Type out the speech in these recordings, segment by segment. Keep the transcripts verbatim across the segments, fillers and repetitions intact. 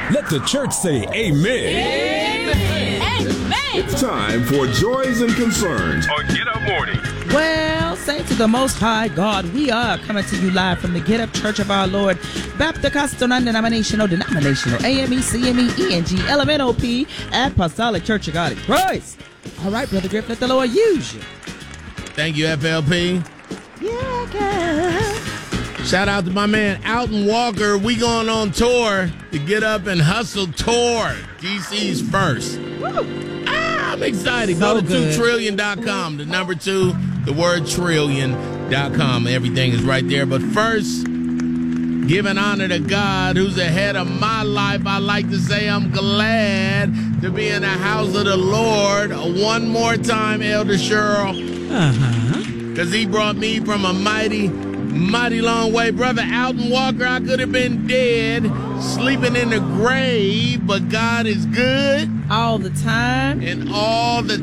Let the church say amen. Amen. It's time for Joys and Concerns on Get Up Morning. Well, say to the Most High God, we are coming to you live from the Get Up Church of our Lord, Baptist Non-Denominational, Denominational, A M E, C M E, E N G, L M N O P, Apostolic Church of God in Christ. All right, Brother Griff, let the Lord use you. Thank you, F L P. Yeah, girl. Shout out to my man, Alton Walker. We going on tour, the Get Up and Hustle Tour, D C's first. Woo. Ah, I'm excited. So Go to good. two trillion dot com, the number two, the word trillion dot com. Everything is right there. But first, giving honor to God, who's ahead of my life, I like to say I'm glad to be in the house of the Lord one more time, Elder Cheryl. Uh-huh. Because he brought me from a mighty, mighty long way. Brother Alton Walker, I could have been dead, sleeping in the grave, but God is good. All the time. And all the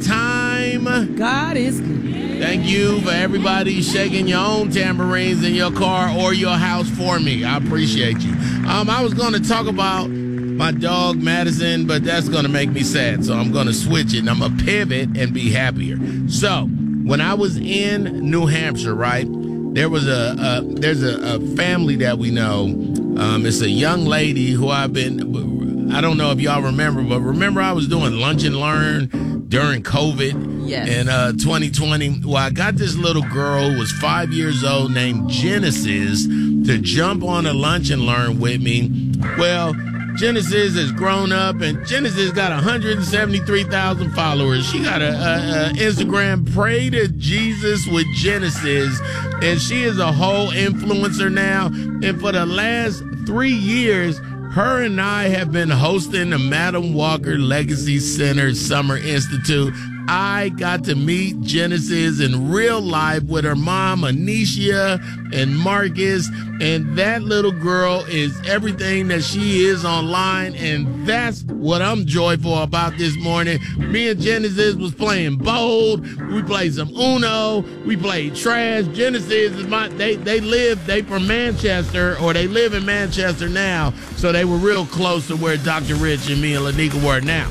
time. God is good. Thank you for everybody shaking your own tambourines in your car or your house for me. I appreciate you. Um, I was going to talk about my dog, Madison, but that's going to make me sad, so I'm going to switch it, and I'm going to pivot and be happier. So, when I was in New Hampshire, right, there was a, a there's a, a family that we know. Um, it's a young lady who I've been, I don't know if y'all remember, but remember I was doing Lunch and Learn during COVID yes. in uh, twenty twenty. Well, I got this little girl who was five years old named Genesis to jump on a Lunch and Learn with me. Well, Genesis has grown up, and Genesis got one hundred seventy-three thousand followers. She got a, a, a Instagram, Pray to Jesus with Genesis, and she is a whole influencer now. And for the last three years, her and I have been hosting the Madam Walker Legacy Center Summer Institute. I got to meet Genesis in real life with her mom, Anisha, and Marcus. And that little girl is everything that she is online. And that's what I'm joyful about this morning. Me and Genesis was playing Bold. We played some Uno. We played Trash. Genesis is my, they, they live, they from Manchester, or they live in Manchester now. So they were real close to where Doctor Rich and me and Lanika were now.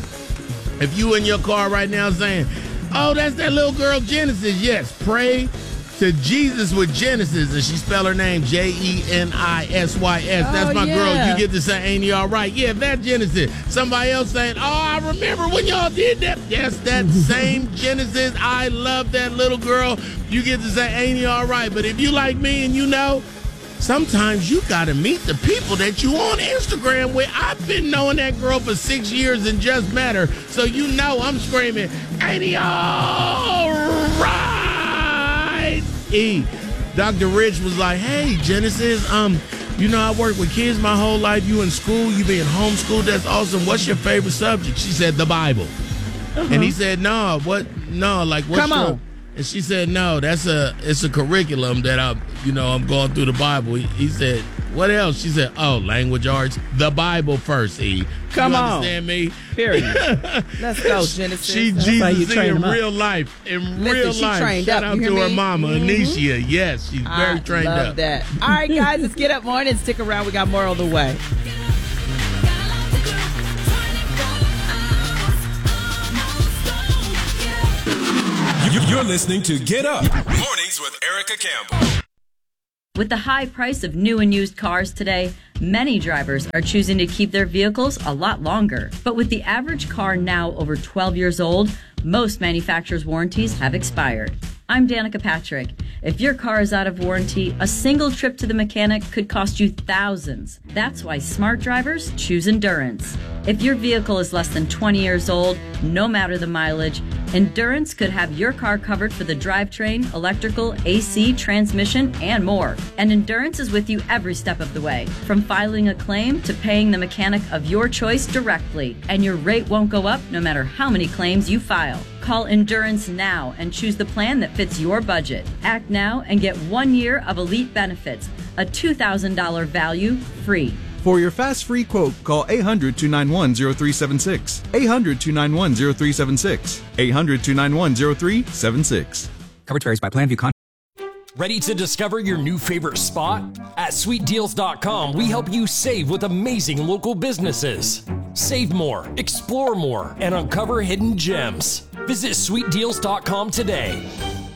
If you in your car right now saying, oh, that's that little girl Genesis, yes, pray to Jesus with Genesis, and she spell her name J E N I S Y S. That's oh, my yeah. girl. You get to say, ain't he all right? Yeah, that Genesis. Somebody else saying, oh, I remember when y'all did that. Yes, that same Genesis. I love that little girl. You get to say, ain't he all right? But if you like me and you know, sometimes you got to meet the people that you on Instagram with. I've been knowing that girl for six years and just met her. So you know I'm screaming, ain't he all right? E. Doctor Rich was like, hey, Genesis, um, you know, I worked with kids my whole life. You in school, you being homeschooled. That's awesome. What's your favorite subject? She said, the Bible. Uh-huh. And he said, no, what? No, like, what's Come your... on. And she said, no, that's a, it's a curriculum that I, you know, I'm going through the Bible. He, he said, what else? She said, oh, language arts, the Bible first, E. Come you on. understand me? Period. Let's go, Genesis. She That's Jesus in real life. In Listen, real she life. trained Shout up, out you to hear her me? mama, Mm-hmm. Anisha. Yes, she's very I trained love up. that. All right, guys, let's get up morning. Stick around. We got more on the way. You're listening to Get Up Mornings with Erica Campbell. With the high price of new and used cars today, many drivers are choosing to keep their vehicles a lot longer. But with the average car now over twelve years old, most manufacturers' warranties have expired. I'm Danica Patrick. If your car is out of warranty, a single trip to the mechanic could cost you thousands. That's why smart drivers choose Endurance. If your vehicle is less than twenty years old, no matter the mileage, Endurance could have your car covered for the drivetrain, electrical, A C, transmission, and more. And Endurance is with you every step of the way, from filing a claim to paying the mechanic of your choice directly. And your rate won't go up no matter how many claims you file. Call Endurance now and choose the plan that fits your budget. Act now and get one year of elite benefits, a two thousand dollars value free. For your fast free quote, call eight hundred, two nine one, zero three seven six. eight hundred, two nine one, zero three seven six. eight hundred, two nine one, zero three seven six. Coverage varies by plan. View con- Ready to discover your new favorite spot? At sweet deals dot com, we help you save with amazing local businesses. Save more, explore more, and uncover hidden gems. Visit sweet deals dot com today.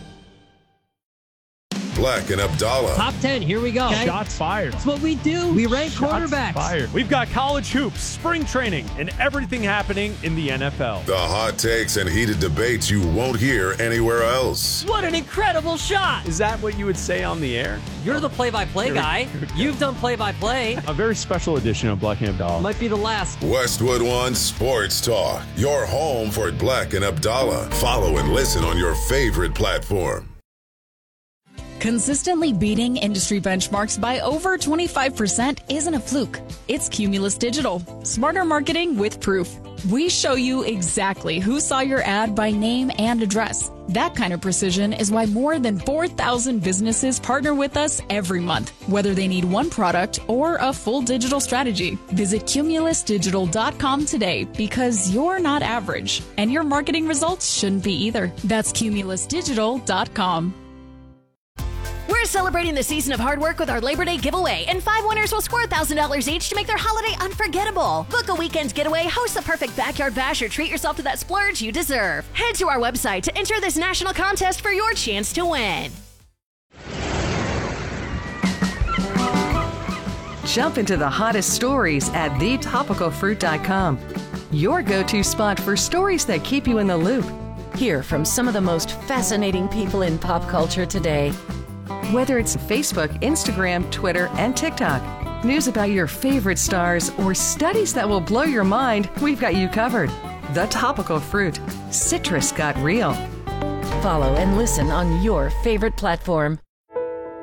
Black and Abdallah. Top ten, here we go. Okay. Shots fired. That's what we do. We rank Shots quarterbacks. Fired. We've got college hoops, spring training, and everything happening in the N F L. The hot takes and heated debates you won't hear anywhere else. What an incredible shot. Is that what you would say on the air? You're the play-by-play guy. You've done play-by-play. A very special edition of Black and Abdallah. Might be the last. Westwood One Sports Talk. Your home for Black and Abdallah. Follow and listen on your favorite platform. Consistently beating industry benchmarks by over twenty-five percent isn't a fluke. It's Cumulus Digital. Smarter marketing with proof. We show you exactly who saw your ad by name and address. That kind of precision is why more than four thousand businesses partner with us every month, whether they need one product or a full digital strategy. Visit cumulus digital dot com today because you're not average, and your marketing results shouldn't be either. That's cumulus digital dot com. We're celebrating the season of hard work with our Labor Day giveaway, and five winners will score one thousand dollars each to make their holiday unforgettable. Book a weekend getaway, host the perfect backyard bash, or treat yourself to that splurge you deserve. Head to our website to enter this national contest for your chance to win. Jump into the hottest stories at the topical fruit dot com. Your go-to spot for stories that keep you in the loop. Hear from some of the most fascinating people in pop culture today. Whether it's Facebook, Instagram, Twitter, and TikTok, news about your favorite stars, or studies that will blow your mind, we've got you covered. The Topical Fruit. Citrus got real. Follow and listen on your favorite platform.